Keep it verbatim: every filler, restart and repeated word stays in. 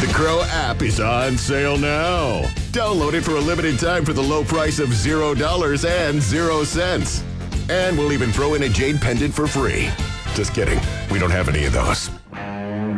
The Crow app is on sale now. Download it for a limited time for the low price of zero dollars and zero cents. And we'll even throw in a jade pendant for free. Just kidding. We don't have any of those.